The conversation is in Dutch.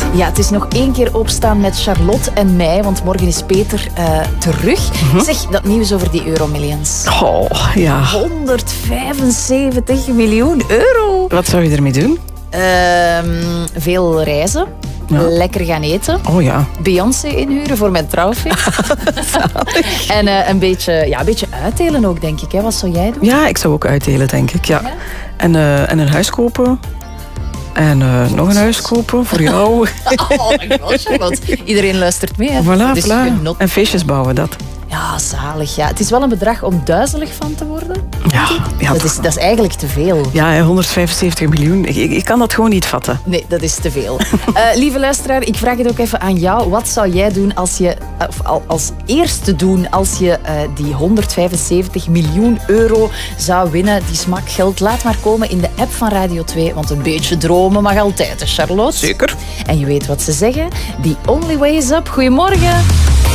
Ja, het is nog 1 keer opstaan met Charlotte en mij, want morgen is Peter terug. Zeg, dat nieuws over die Euromillions. Oh, ja. 175 miljoen euro. Wat zou je ermee doen? Veel reizen. Ja. Lekker gaan eten. Oh ja. Beyoncé inhuren voor mijn trouwfeest. En een beetje uitdelen ook, denk ik. Hè? Wat zou jij doen? Ja, ik zou ook uitdelen, denk ik. Ja. En een huis kopen. En nog een huis kopen voor jou. Oh my god, Charlotte. Iedereen luistert mee. Hè? Voilà, dus voilà. En feestjes bouwen, dat. Ja, zalig. Ja. Het is wel een bedrag om duizelig van te worden. Ja, dat is eigenlijk te veel. Ja, 175 miljoen. Ik kan dat gewoon niet vatten. Nee, dat is te veel. Lieve luisteraar, ik vraag het ook even aan jou. Wat zou jij doen als eerste doen als je die 175 miljoen euro zou winnen? Die smakgeld. Laat maar komen in de app van Radio 2. Want een beetje dromen mag altijd, hè, Charlotte? Zeker. En je weet wat ze zeggen. The only way is up. Goedemorgen.